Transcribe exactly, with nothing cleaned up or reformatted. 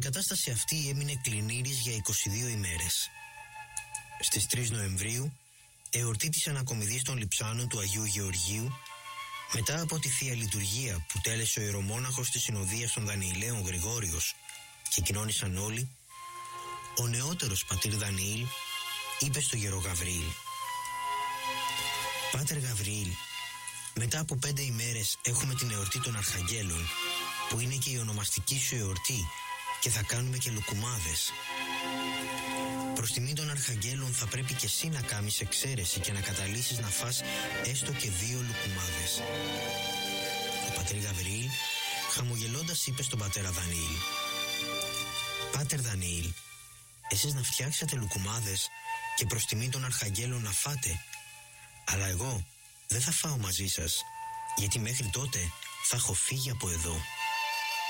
κατάσταση αυτή έμεινε κλινήρης για είκοσι δύο ημέρες. Στις τρεις Νοεμβρίου, εορτή της ανακομιδής των λειψάνων του Αγίου Γεωργίου, μετά από τη Θεία Λειτουργία που τέλεσε ο ιερομόναχος της Συνοδείας των Δανιηλαίων Γρηγόριος και κοινώνησαν όλοι, ο νεότερος πατήρ Δανιήλ είπε στο γερο Γαβριήλ: «Πάτερ Γαβριήλ, μετά από πέντε ημέρες έχουμε την εορτή των Αρχαγγέλων, που είναι και η ονομαστική σου εορτή, και θα κάνουμε και λουκουμάδες. Προς τιμή των Αρχαγγέλων θα πρέπει και εσύ να κάνεις εξαίρεση και να καταλύσεις να φας έστω και δύο λουκουμάδες». Ο πατήρ Γαβριήλ χαμογελώντας είπε στον πατέρα Δανιήλ: «Πάτερ Δανιήλ, εσείς να φτιάξετε λουκουμάδες και προς τιμή των Αρχαγγέλων να φάτε, αλλά εγώ δεν θα φάω μαζί σας, γιατί μέχρι τότε θα έχω φύγει από εδώ».